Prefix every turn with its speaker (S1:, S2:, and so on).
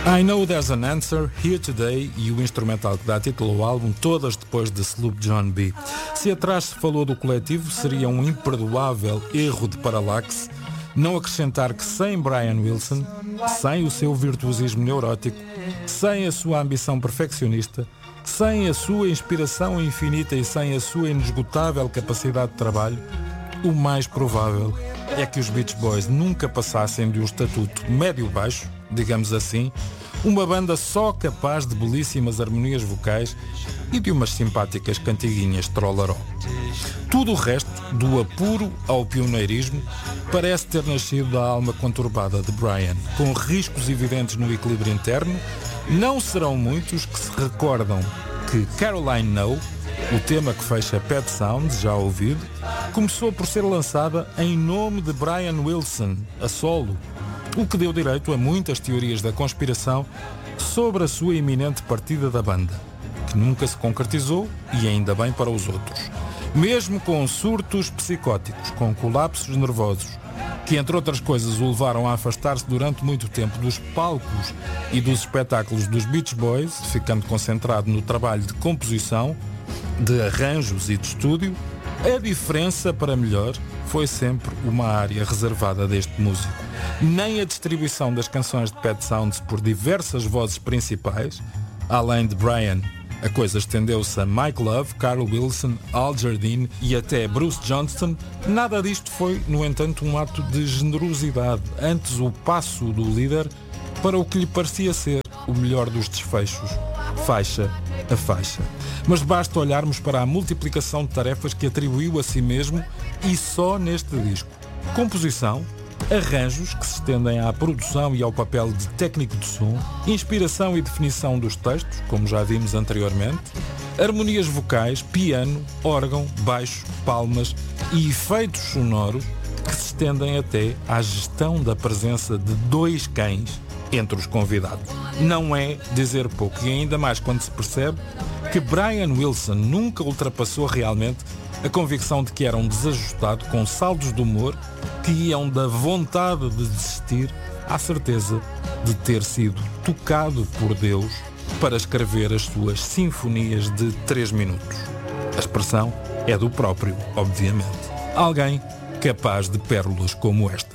S1: I Know There's an Answer, Here Today e o instrumental que dá título ao álbum, todas depois de Sloop John B. Se atrás se falou do coletivo, seria um imperdoável erro de paralaxe não acrescentar que sem Brian Wilson, sem o seu virtuosismo neurótico, sem a sua ambição perfeccionista, sem a sua inspiração infinita e sem a sua inesgotável capacidade de trabalho, o mais provável é que os Beach Boys nunca passassem de um estatuto médio-baixo, digamos assim, uma banda só capaz de belíssimas harmonias vocais e de umas simpáticas cantiguinhas trollaró. Tudo o resto, do apuro ao pioneirismo, parece ter nascido da alma conturbada de Brian, com riscos evidentes no equilíbrio interno. Não serão muitos que se recordam que Caroline No, o tema que fecha Pet Sounds, já ouvido, começou por ser lançada em nome de Brian Wilson, a solo, o que deu direito a muitas teorias da conspiração sobre a sua iminente partida da banda, que nunca se concretizou e ainda bem para os outros. Mesmo com surtos psicóticos, com colapsos nervosos, que entre outras coisas o levaram a afastar-se durante muito tempo dos palcos e dos espetáculos dos Beach Boys, ficando concentrado no trabalho de composição, de arranjos e de estúdio, a diferença para melhor foi sempre uma área reservada deste músico. Nem a distribuição das canções de Pet Sounds por diversas vozes principais, além de Brian, a coisa estendeu-se a Mike Love, Carl Wilson, Al Jardine e até Bruce Johnston. Nada disto foi, no entanto, um ato de generosidade, antes o passo do líder para o que lhe parecia ser o melhor dos desfechos, faixa a faixa. Mas basta olharmos para a multiplicação de tarefas que atribuiu a si mesmo e só neste disco. Composição, arranjos que se estendem à produção e ao papel de técnico de som, inspiração e definição dos textos, como já vimos anteriormente, harmonias vocais, piano, órgão, baixo, palmas e efeitos sonoros que se estendem até à gestão da presença de 2 cães entre os convidados. Não é dizer pouco, e ainda mais quando se percebe que Brian Wilson nunca ultrapassou realmente a convicção de que era um desajustado com saldos de humor que iam da vontade de desistir à certeza de ter sido tocado por Deus para escrever as suas sinfonias de 3 minutos. A expressão é do próprio, obviamente. Alguém capaz de pérolas como esta.